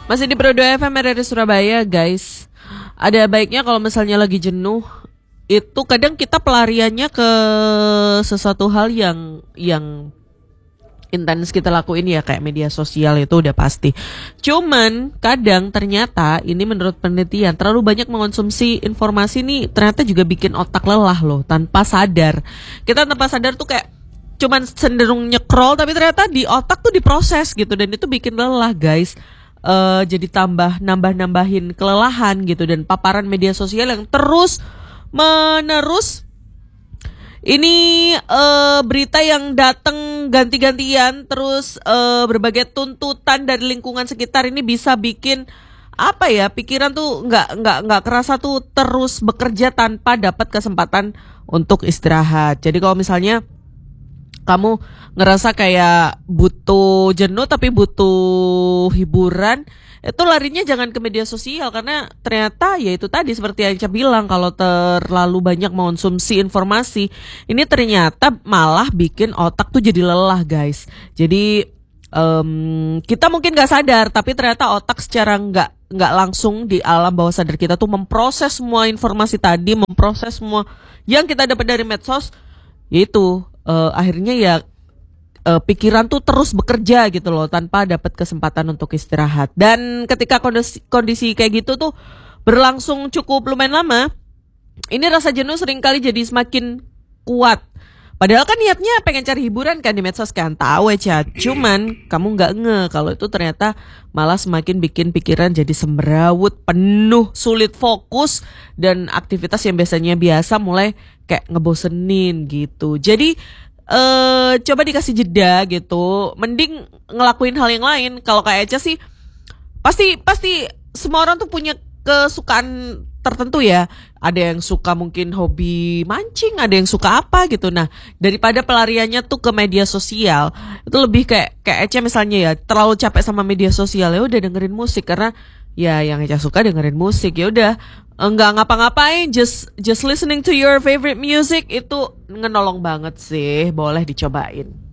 Masih di Pro 2 FM dari Surabaya, guys. Ada baiknya kalau misalnya lagi jenuh, itu kadang kita pelariannya ke sesuatu hal yang intens kita lakuin ya, kayak media sosial itu udah pasti. Cuman kadang ternyata ini menurut penelitian terlalu banyak mengonsumsi informasi nih ternyata juga bikin otak lelah loh tanpa sadar. Kita tanpa sadar tuh kayak cuman cenderung nyekrol tapi ternyata di otak tuh diproses gitu dan itu bikin lelah, guys. Jadi nambahin kelelahan gitu dan paparan media sosial yang terus menerus ini berita yang datang ganti-gantian terus berbagai tuntutan dari lingkungan sekitar ini bisa bikin apa ya, pikiran tuh nggak kerasa tuh terus bekerja tanpa dapat kesempatan untuk istirahat. Jadi kalau misalnya kamu ngerasa kayak butuh jenuh tapi butuh hiburan, itu larinya jangan ke media sosial karena ternyata ya itu tadi seperti yang Ica bilang, kalau terlalu banyak mengonsumsi informasi ini ternyata malah bikin otak tuh jadi lelah, guys. Jadi kita mungkin nggak sadar tapi ternyata otak secara nggak langsung di alam bawah sadar kita tuh memproses semua informasi tadi, memproses semua yang kita dapat dari medsos, yaitu akhirnya ya pikiran tuh terus bekerja gitu loh tanpa dapat kesempatan untuk istirahat. Dan ketika kondisi kayak gitu tuh berlangsung cukup lumayan lama, ini rasa jenuh seringkali jadi semakin kuat. Padahal kan niatnya pengen cari hiburan kan di medsos kan, tahu aja. Cuman kamu nggak kalau itu ternyata malah semakin bikin pikiran jadi semrawut, penuh, sulit fokus, dan aktivitas yang biasa mulai kayak ngebosenin gitu. Jadi coba dikasih jeda gitu. Mending ngelakuin hal yang lain. Kalau kayak Eca sih pasti semua orang tuh punya kesukaan tertentu ya. Ada yang suka mungkin hobi mancing, ada yang suka apa gitu. Nah, daripada pelariannya tuh ke media sosial, itu lebih kayak Eca misalnya ya, terlalu capek sama media sosial, ya udah dengerin musik karena ya yang Eca suka dengerin musik. Ya udah enggak ngapa-ngapain, just listening to your favorite music itu ngenolong banget sih, boleh dicobain.